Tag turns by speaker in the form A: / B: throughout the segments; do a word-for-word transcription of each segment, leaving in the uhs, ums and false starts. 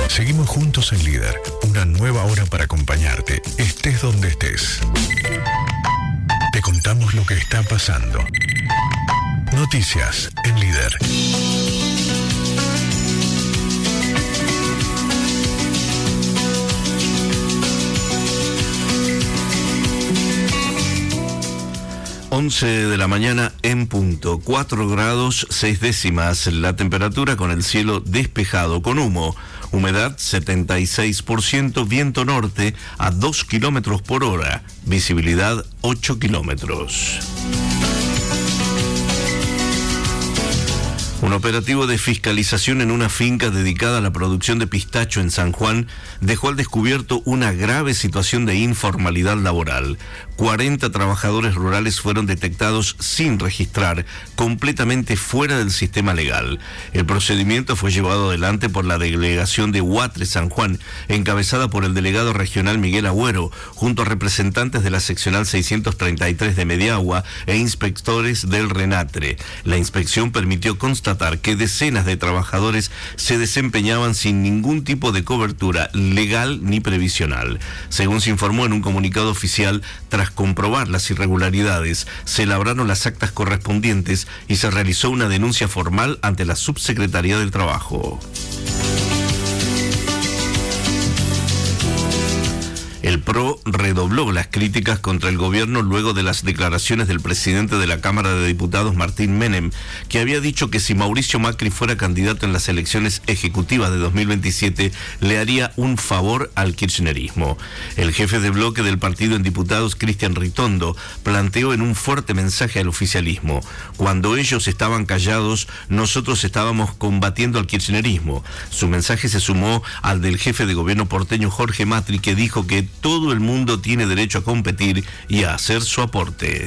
A: Seguimos juntos en Líder, una nueva hora para acompañarte, estés donde estés. Te contamos lo que está pasando. Noticias en Líder.
B: once de la mañana en punto, cuatro grados seis décimas la temperatura, con el cielo despejado con humo, humedad setenta y seis por ciento, viento norte a dos kilómetros por hora, visibilidad ocho kilómetros. Un operativo de fiscalización en una finca dedicada a la producción de pistacho en San Juan dejó al descubierto una grave situación de informalidad laboral. cuarenta trabajadores rurales fueron detectados sin registrar, completamente fuera del sistema legal. El procedimiento fue llevado adelante por la delegación de Huatre San Juan, encabezada por el delegado regional Miguel Agüero, junto a representantes de la seccional seiscientos treinta y tres de Mediagua e inspectores del RENATRE. La inspección permitió constatar que decenas de trabajadores se desempeñaban sin ningún tipo de cobertura legal ni previsional. Según se informó en un comunicado oficial, tras comprobar las irregularidades, se elaboraron las actas correspondientes y se realizó una denuncia formal ante la Subsecretaría del Trabajo. El P R O redobló las críticas contra el gobierno luego de las declaraciones del presidente de la Cámara de Diputados, Martín Menem, que había dicho que si Mauricio Macri fuera candidato en las elecciones ejecutivas de dos mil veintisiete, le haría un favor al kirchnerismo. El jefe de bloque del partido en diputados, Cristian Ritondo, planteó en un fuerte mensaje al oficialismo: cuando ellos estaban callados, nosotros estábamos combatiendo al kirchnerismo. Su mensaje se sumó al del jefe de gobierno porteño, Jorge Macri, que dijo que todo el mundo tiene derecho a competir y a hacer su aporte.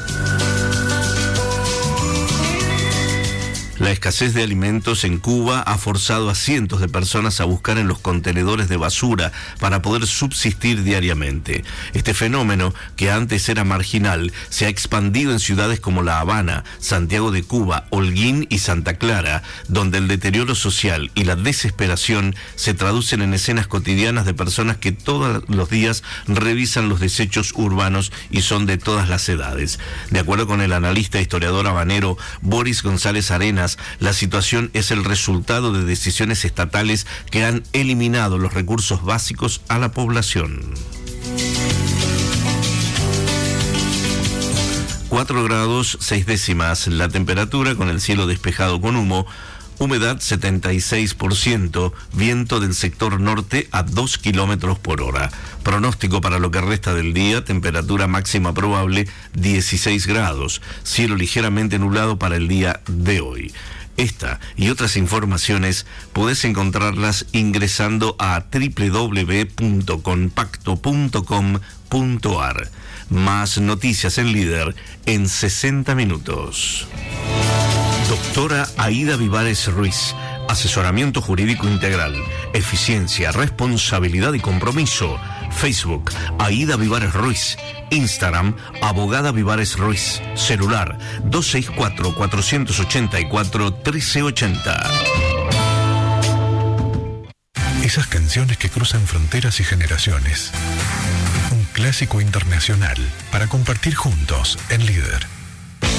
B: La escasez de alimentos en Cuba ha forzado a cientos de personas a buscar en los contenedores de basura para poder subsistir diariamente. Este fenómeno, que antes era marginal, se ha expandido en ciudades como La Habana, Santiago de Cuba, Holguín y Santa Clara, donde el deterioro social y la desesperación se traducen en escenas cotidianas de personas que todos los días revisan los desechos urbanos y son de todas las edades. De acuerdo con el analista e historiador habanero Boris González Arenas, la situación es el resultado de decisiones estatales que han eliminado los recursos básicos a la población. cuatro grados seis décimas la temperatura, con el cielo despejado con humo, humedad setenta y seis por ciento, viento del sector norte a dos kilómetros por hora. Pronóstico para lo que resta del día: temperatura máxima probable dieciséis grados, cielo ligeramente nublado para el día de hoy. Esta y otras informaciones podés encontrarlas ingresando a doble u doble u doble u punto compacto punto com punto a r. Más noticias en Líder en sesenta minutos. Doctora Aida Vivares Ruiz, asesoramiento jurídico integral, eficiencia, responsabilidad y compromiso. Facebook, Aida Vivares Ruiz. Instagram, Abogada Vivares Ruiz. Celular, dos seis cuatro, cuatro ocho cuatro, uno tres ocho cero.
A: Esas canciones que cruzan fronteras y generaciones. Un clásico internacional para compartir juntos en Líder.